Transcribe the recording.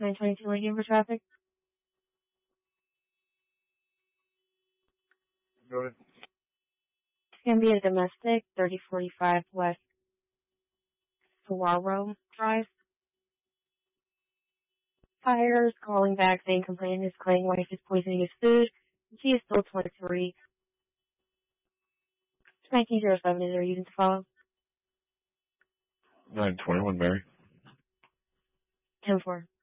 922 waiting for traffic. Go ahead. It's going to be a domestic, 3045 West Saguaro Drive. Fires calling back saying complainant is claiming wife is poisoning his food. She is still 23. 1907 is there using to follow? 921, Mary. 10-4.